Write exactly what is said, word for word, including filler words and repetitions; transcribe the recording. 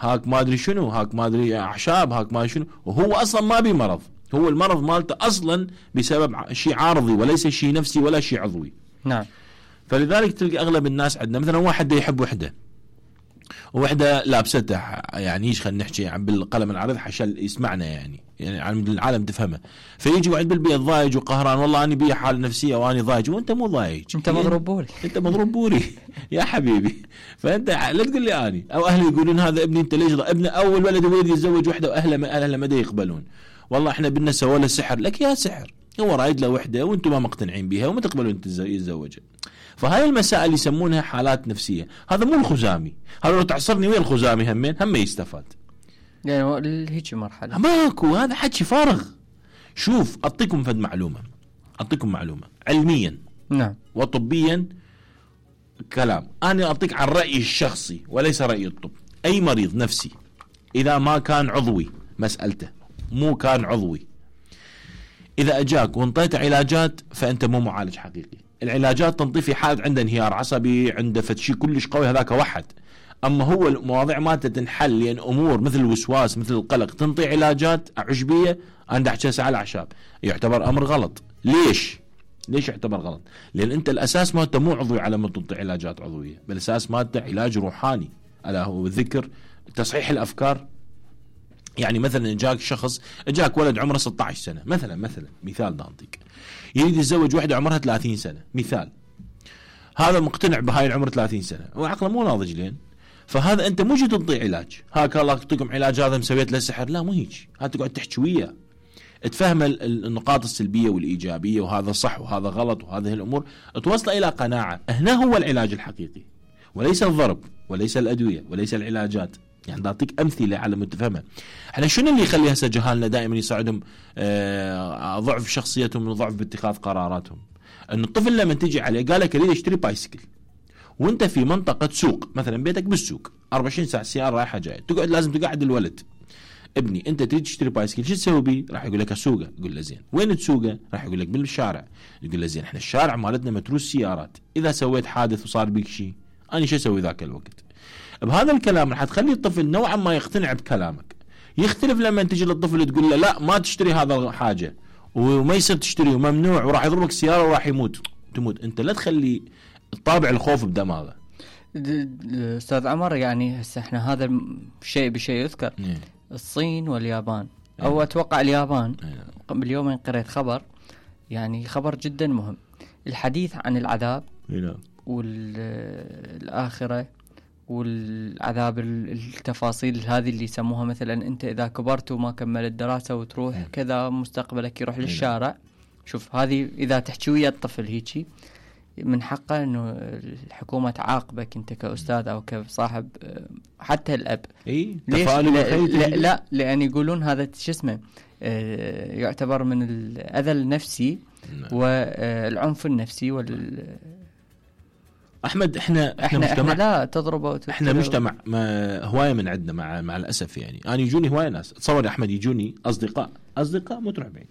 هاك ما ادري شنو، هاك ما ادري اعشاب، هاك ما شنو، وهو اصلا ما بي مرض، هو المرض مالته اصلا بسبب شيء عارضي وليس شيء نفسي ولا شيء عضوي. نعم. فلذلك تلقى اغلب الناس عندنا مثلا واحد يحب وحده، وحده لابسته يعني ايش خلينا نحكي يعني بالقلم العريض عشان يسمعنا يعني يعني العالم تفهمه، فيجي واحد بالبيت ضايج وقهران، والله انا بي حاله نفسيه واني ضايج، وانت مو ضايج، انت مضروب بوري انت مضروب بوري يا حبيبي. فانت لا تقول لي اني او اهلي يقولون هذا ابني انت ليش ابنه اول ولد يريد يتزوج وحده واهله ما اهله ما يقبلون، والله احنا بدنا سوى له سحر، لك يا سحر هو رايد له وحده وانتم ما مقتنعين بها وما تقبلون يتزوجها. فهاي المسائل يسمونها حالات نفسيه، هذا مو الخزامي، هذا لو تعصرني ويا الخزامي همين هم يستفاد يعني هيك مرحله ماكو، هذا حكي فارغ. شوف اعطيكم فد معلومه، اعطيكم معلومه علميا نعم وطبيا كلام، انا اعطيك عن رايي الشخصي وليس راي الطب. اي مريض نفسي اذا ما كان عضوي مسالته مو كان عضوي، اذا اجاك وانطيته علاجات فانت مو معالج حقيقي. العلاجات تنطي في حالة عنده انهيار عصبي، عنده فتشي كلش قوي، هذاك واحد. اما هو المواضيع مالته تنحل لان امور مثل الوسواس مثل القلق تنطي علاجات عشبيه، انا احكي على الاعشاب، يعتبر امر غلط. ليش؟ ليش يعتبر غلط؟ لان انت الاساس مالته مو عضوي على ما تنطي علاجات عضويه، بل الاساس مالته علاج روحاني، الا هو الذكر، تصحيح الافكار. يعني مثلا اجاك شخص، اجاك ولد عمره ستة عشر سنه مثلا مثلا مثال دانتيك، يريد يتزوج واحده عمرها ثلاثين سنه مثال، هذا مقتنع بهاي العمر ثلاثين سنه وعقله مو ناضج لين، فهذا انت مو جيت تنطي علاج، هاك الله يعطيكم علاج هذا مسويت له سحر، لا مو هيك، هذا تقعد تحكي وياه تفهم النقاط السلبيه والايجابيه وهذا صح وهذا غلط وهذه الامور، توصل الى قناعه. هنا هو العلاج الحقيقي وليس الضرب وليس الادويه وليس العلاجات. يعني بعطيك امثله على ما تفهمها. احنا شنو اللي يخلي هسه جهالنا دائما يساعدهم آه ضعف شخصيتهم وضعف باتخاذ قراراتهم؟ ان الطفل لما تجي عليه قال لك اريد اشتري بايسكل، وانت في منطقه سوق مثلا بيتك بالسوق أربعة وعشرين ساعه السياره رايحه جايه، تقعد لازم تقعد الولد، ابني انت تريد تشتري بايسكل شو تسوي بيه؟ راح يقول لك اسوقه، يقول له زين وين تسوقه؟ راح يقول لك بالشارع، يقول له زين احنا الشارع مالتنا متروس سيارات، اذا سويت حادث وصار بيك شيء انا شو اسوي ذاك الوقت؟ بهذا الكلام راح تخلي الطفل نوعا ما يقتنع بكلامك. يختلف لما تجي للطفل تقول له لا ما تشتري هذا الحاجه وما يصير تشتري وممنوع وراح يضربك سياره وراح يموت تموت، انت لا تخلي طابع الخوف بدماغه. استاذ عمر يعني هسه احنا هذا الشيء بشيء يذكر م. الصين واليابان م. او اتوقع اليابان م. قبل يومين قريت خبر يعني خبر جدا مهم، الحديث عن العذاب م. والآخرة والعذاب، التفاصيل هذه اللي يسموها مثلا انت اذا كبرت وما كملت دراسة وتروح م. كذا مستقبلك يروح م. للشارع. شوف هذه اذا تحكي ويا الطفل هيجي من حقه انه الحكومة تعاقبك انت كأستاذ او كصاحب حتى الاب. اي ليش؟ لا, لا, لا لان يقولون هذا شو اسمه اه يعتبر من الاذى النفسي والعنف النفسي وال احمد احنا احنا, احنا لا تضربه احنا مجتمع ما هوايه من عندنا مع مع الاسف. يعني انا يجوني هوايه ناس، تصور يا احمد يجوني اصدقاء اصدقاء مو تروح بعيد